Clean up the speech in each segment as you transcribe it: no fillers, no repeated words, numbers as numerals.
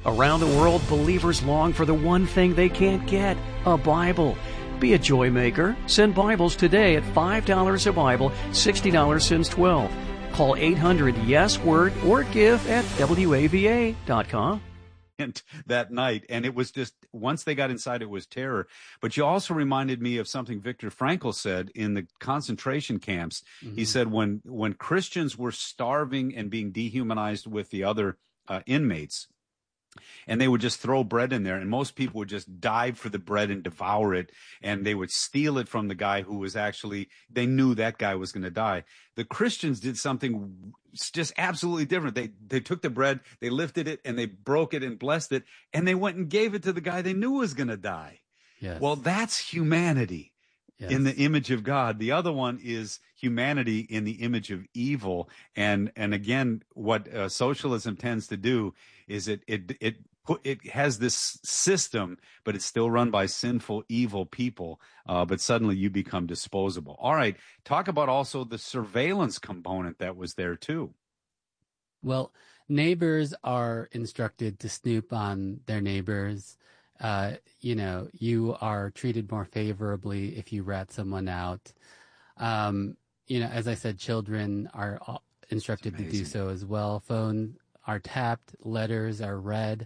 Around the world, believers long for the one thing they can't get, a Bible. Be a joy maker. Send Bibles today at $5 a Bible, $60 since 12. Call 800-YES-WORD or give at WAVA.com. That night, and it was just, once they got inside, it was terror. But you also reminded me of something Viktor Frankl said in the concentration camps. He said when Christians were starving and being dehumanized with the other inmates, and they would just throw bread in there, and most people would just dive for the bread and devour it, and they would steal it from the guy who was actually, they knew that guy was going to die. The Christians did something just absolutely different. They took the bread, they lifted it, and they broke it and blessed it, and they went and gave it to the guy they knew was going to die. Yes. Well, that's humanity. Yes. In the image of God. The other one is humanity in the image of evil. And again, what socialism tends to do is it has this system, but it's still run by sinful, evil people. But suddenly you become disposable. All right. Talk about also the surveillance component that was there too. Well, neighbors are instructed to snoop on their neighbors. You are treated more favorably if you rat someone out. As I said, children are instructed to do so as well. Phones are tapped, letters are read.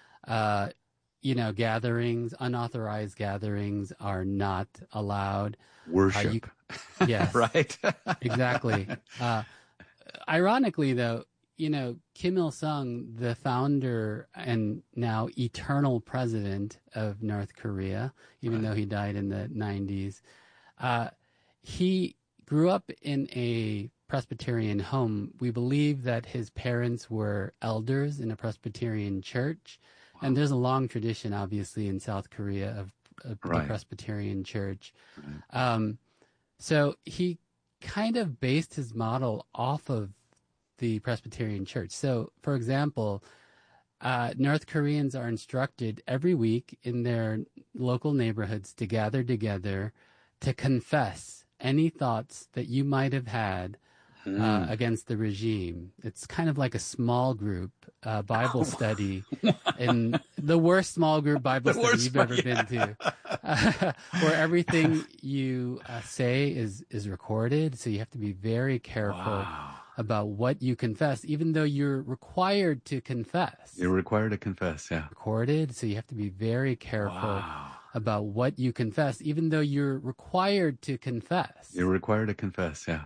Gatherings, unauthorized gatherings are not allowed. Worship. Yes. Right? Exactly. Ironically, though, Kim Il-sung, the founder and now eternal president of North Korea, even though he died in the 90s, he grew up in a Presbyterian home. We believe that his parents were elders in a Presbyterian church. Wow. And there's a long tradition, obviously, in South Korea of the Presbyterian church. Right. So he kind of based his model off of the Presbyterian church. So, for example, North Koreans are instructed every week in their local neighborhoods to gather together to confess any thoughts that you might have had against the regime. It's kind of like a small group Bible study, and the worst small group Bible study you've ever been to, where everything you say is recorded. So you have to be very careful about what you confess, even though you're required to confess. You're required to confess, yeah. Recorded, so you have to be very careful about what you confess, even though you're required to confess. You're required to confess, yeah.